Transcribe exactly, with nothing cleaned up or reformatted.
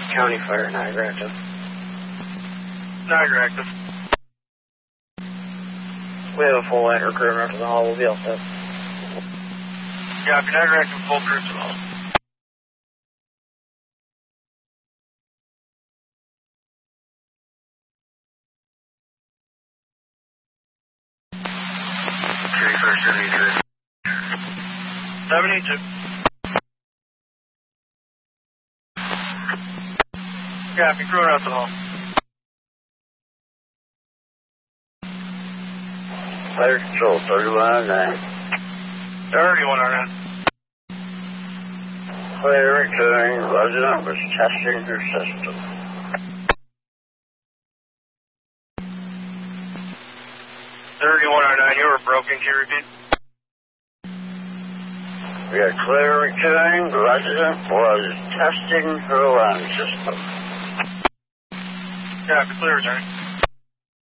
County Fire, Niagara active. Niagara active. We have a full anchor crew after the hall. We'll be all set. Yeah, Niagara active, full crew to the hall. thirty-first, seventy-two. seventy-two. Copy, crew out to the hall. Fire control, thirty-one oh nine. thirty-one oh nine. Fire returning, resident was testing her system. thirty-one oh nine, you were broken, can you repeat? We are clear returning, the resident was testing her alarm system. Copy, clear returning.